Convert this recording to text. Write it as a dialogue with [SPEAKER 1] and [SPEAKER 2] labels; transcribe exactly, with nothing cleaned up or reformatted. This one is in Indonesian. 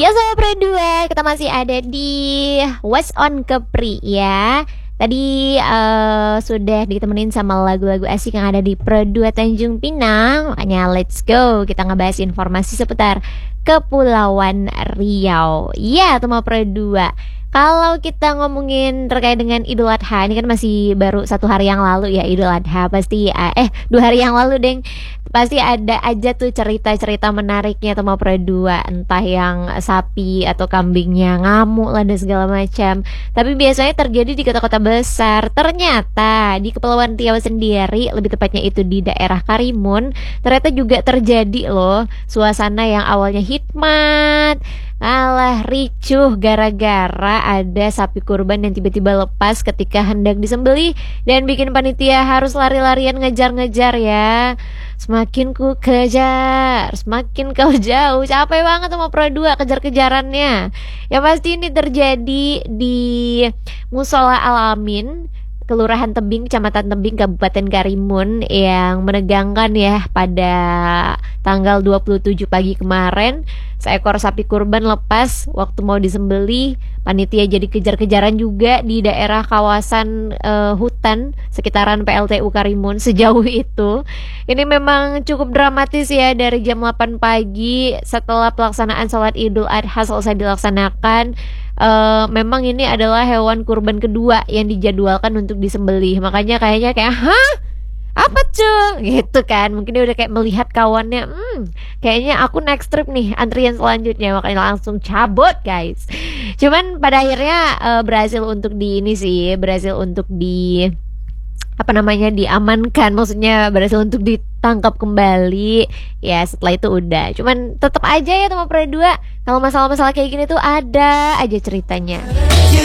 [SPEAKER 1] Ya Sobat Pro dua, kita masih ada di What's on Kepri ya. Tadi uh, sudah ditemenin sama lagu-lagu asik yang ada di Pro dua Tanjung Pinang. Makanya let's go, kita ngebahas informasi seputar Kepulauan Riau. Ya teman Pro dua, kalau kita ngomongin terkait dengan Idul Adha, ini kan masih baru satu hari yang lalu ya Idul Adha. Pasti eh dua hari yang lalu deng, pasti ada aja tuh cerita-cerita menariknya teman Pro dua. Entah yang sapi atau kambingnya ngamuk lah dan segala macam. Tapi biasanya terjadi di kota-kota besar. Ternyata di Kepulauan Riau sendiri, lebih tepatnya itu di daerah Karimun, ternyata juga terjadi loh suasana yang awalnya hikmat alah ricuh gara-gara ada sapi kurban yang tiba-tiba lepas ketika hendak disembelih dan bikin panitia harus lari-larian ngejar-ngejar ya. Semakin ku kejar, semakin kau jauh. Capek banget sama Pro dua kejar-kejarannya. Ya pasti ini terjadi di Musola Al-Amin, Kelurahan Tebing, Kecamatan Tebing, Kabupaten Karimun, yang menegangkan ya pada tanggal dua puluh tujuh pagi kemarin. Seekor sapi kurban lepas waktu mau disembelih. Panitia jadi kejar-kejaran juga di daerah kawasan uh, hutan sekitaran P L T U Karimun sejauh itu. Ini memang cukup dramatis ya. Dari jam delapan pagi setelah pelaksanaan sholat Idul Adha selesai dilaksanakan, uh, memang ini adalah hewan kurban kedua yang dijadwalkan untuk disembelih. Makanya kayaknya kayak hah? Apa cuy? Gitu kan. Mungkin dia udah kayak melihat kawannya, hmm, kayaknya aku next trip nih, antrian selanjutnya. Makanya langsung cabut guys. Cuman pada akhirnya uh, berhasil untuk di ini sih, berhasil untuk di apa namanya diamankan, maksudnya berhasil untuk ditangkap kembali. Ya setelah itu udah. Cuman tetap aja ya teman Pro dua, kalau masalah-masalah kayak gini tuh ada aja ceritanya.